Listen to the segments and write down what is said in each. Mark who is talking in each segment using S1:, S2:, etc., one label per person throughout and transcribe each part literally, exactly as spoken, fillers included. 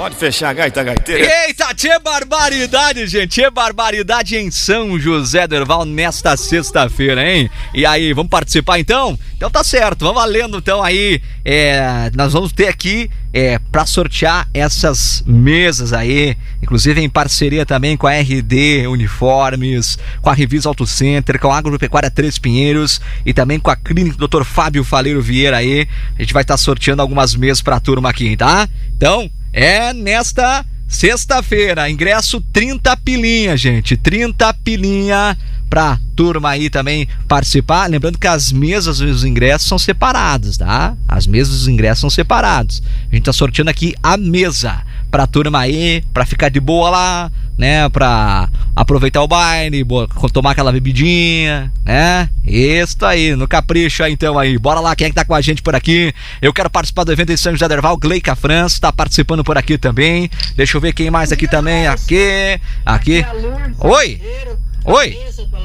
S1: Pode fechar a gaita, gaiteira.
S2: Eita, tchê barbaridade, gente. Tchê barbaridade em São José do Herval nesta sexta-feira, hein? E aí, vamos participar então? Então tá certo, vamos valendo então aí. É, nós vamos ter aqui é, pra sortear essas mesas aí, inclusive em parceria também com a R D Uniformes, com a Revisa Auto Center, com a Agropecuária Três Pinheiros e também com a Clínica doutor Fábio Faleiro Vieira aí. A gente vai estar sorteando algumas mesas pra turma aqui, tá? Então, é nesta sexta-feira, ingresso trinta pilinha, gente, trinta pilinha pra turma aí também participar. Lembrando que as mesas e os ingressos são separados, tá? As mesas e os ingressos são separados. A gente tá sorteando aqui a mesa pra turma aí, pra ficar de boa lá, né? Pra aproveitar o baile, boa, tomar aquela bebidinha, né? Isso aí, no capricho aí então aí. Bora lá, quem é que tá com a gente por aqui? Eu quero participar do evento em São José do Herval. Gleica França tá participando por aqui também. Deixa eu ver quem mais aqui também. Aqui, aqui. Oi! Oi!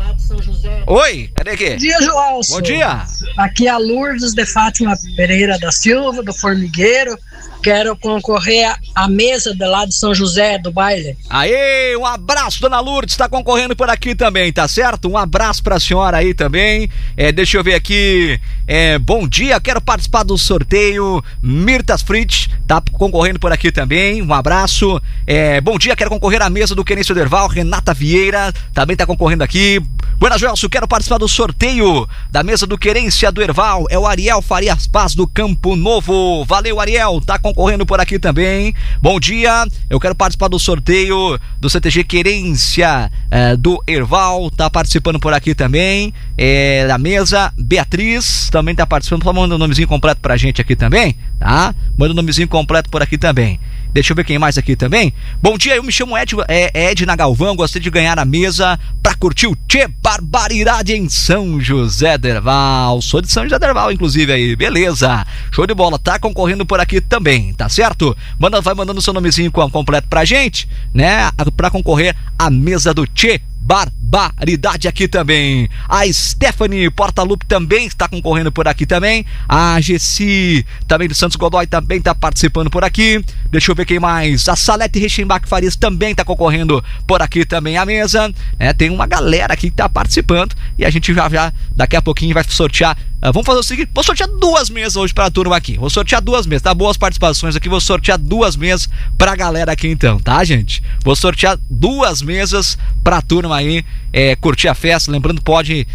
S2: Oi, cadê aqui?
S3: Bom dia, João.
S2: Bom dia!
S3: Aqui é a Lourdes de Fátima Pereira da Silva, do Formigueiro. Quero concorrer à mesa de lá de São José, do baile.
S2: Aê, um abraço, dona Lourdes, está concorrendo por aqui também, tá certo? Um abraço pra senhora aí também. É, deixa eu ver aqui. É, bom dia, quero participar do sorteio. Mirtas Fritz tá concorrendo por aqui também. Um abraço. É, bom dia, quero concorrer à mesa do Querência do Herval. Renata Vieira também tá concorrendo aqui. Buenas, Joelson, quero participar do sorteio da mesa do Querência do Herval. É o Ariel Farias Paz do Campo Novo. Valeu, Ariel, tá concorrendo por aqui também. Bom dia, eu quero participar do sorteio do C T G Querência é, do Herval. Tá participando por aqui também. É, da mesa, Beatriz também tá participando. Só manda o nomezinho completo pra gente aqui também, tá? Manda o nomezinho completo por aqui também. Deixa eu ver quem mais aqui também. Bom dia, eu me chamo Ed, é, Edna Galvão. Gostei de ganhar a mesa pra curtir o Tchê Barbaridade em São José do Herval. Sou de São José do Herval, inclusive aí. Beleza, show de bola. Tá concorrendo por aqui também, tá certo? Manda, vai mandando seu nomezinho completo pra gente, né? Pra concorrer à mesa do Tchê Barbaridade aqui também. A Stephanie Portalupe também está concorrendo por aqui também. A Gessi também do Santos Godoy também está participando por aqui. Deixa eu ver quem mais. A Salete Reichenbach Farias também está concorrendo por aqui também à mesa. É, tem uma galera aqui que está participando e a gente já, já daqui a pouquinho vai sortear. Uh, vamos fazer o seguinte, vou sortear duas mesas hoje para a turma aqui. Vou sortear duas mesas, tá? Boas participações aqui, vou sortear duas mesas para a galera aqui então, tá, gente? Vou sortear duas mesas para a turma aí é, curtir a festa. Lembrando, pode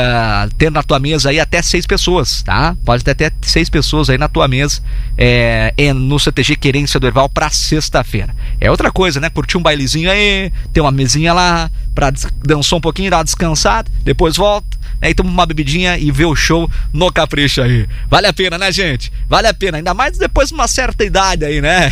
S2: é, ter na tua mesa aí até seis pessoas, tá? Pode ter até seis pessoas aí na tua mesa é, é, no C T G Querência do Herval pra sexta-feira. É outra coisa, né? Curtir um bailezinho aí, ter uma mesinha lá pra dançar um pouquinho, dar uma descansada, depois volta, né? E toma uma bebidinha e vê o show no capricho aí. Vale a pena, né, gente? Vale a pena, ainda mais depois de uma certa idade aí, né?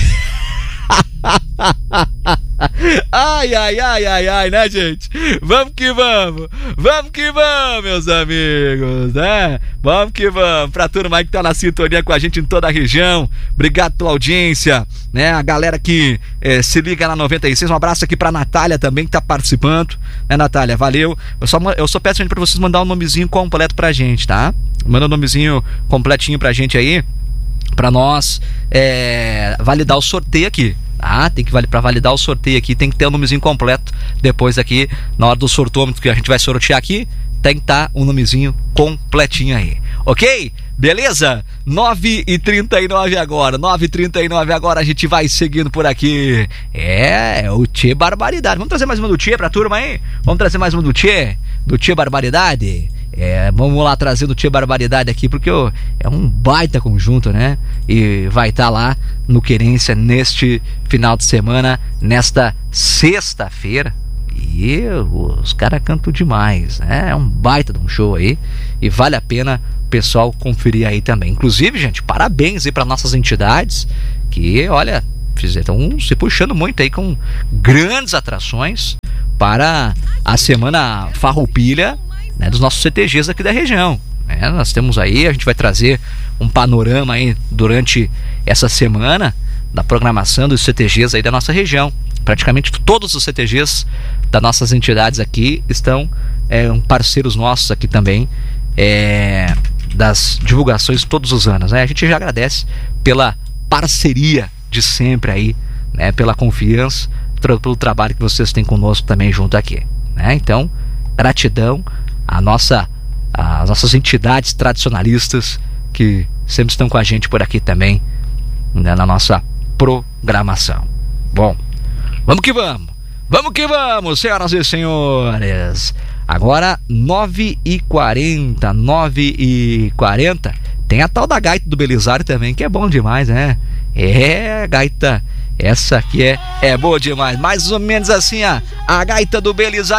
S2: Ai, ai, ai, ai, ai, né, gente? Vamos que vamos, vamos que vamos, meus amigos, né? Vamos que vamos, pra turma aí que tá na sintonia com a gente em toda a região. Obrigado pela audiência, né? A galera que é, se liga na noventa e seis, um abraço aqui pra Natália também que tá participando, né, Natália? Valeu. Eu só, eu só peço pra vocês mandar um nomezinho completo pra gente, tá? Manda um nomezinho completinho pra gente aí, pra nós é, validar o sorteio aqui, tá? Tem que valer para validar o sorteio aqui, tem que ter o um nomezinho completo. Depois aqui, na hora do sortômetro que a gente vai sortear aqui, tem que estar um nomezinho completinho aí, ok? Beleza? nove e trinta e nove agora, nove e trinta e nove agora, a gente vai seguindo por aqui. É, o Tchê Barbaridade. Vamos trazer mais uma do Tchê pra turma aí? Vamos trazer mais uma do Tchê? Do Tchê Barbaridade? É, vamos lá trazer o Tchê Barbaridade aqui, porque ó, é um baita conjunto, né? E vai estar tá lá no Querência neste final de semana, nesta sexta-feira. E os caras cantam demais, né? É um baita de um show aí e vale a pena o pessoal conferir aí também. Inclusive, gente, parabéns aí para nossas entidades que, olha, estão se puxando muito aí com grandes atrações para a Semana Farroupilha, né, dos nossos C T Gs aqui da região, né? Nós temos aí, a gente vai trazer um panorama aí durante essa semana da programação dos C T Gs aí da nossa região. Praticamente todos os C T Gs das nossas entidades aqui estão é, parceiros nossos aqui também, é, das divulgações todos os anos, né? A gente já agradece pela parceria de sempre aí né, pela confiança, tra- pelo trabalho que vocês têm conosco também junto aqui, né? Então, gratidão à nossa, às nossas entidades tradicionalistas que sempre estão com a gente por aqui também, né, na nossa programação. Bom, vamos que vamos, vamos que vamos, senhoras e senhores. Agora nove e quarenta, nove e quarenta. Tem a tal da gaita do Belisário também, que é bom demais, né? É, gaita, essa aqui é, é boa demais. Mais ou menos assim, a, a gaita do Belisário.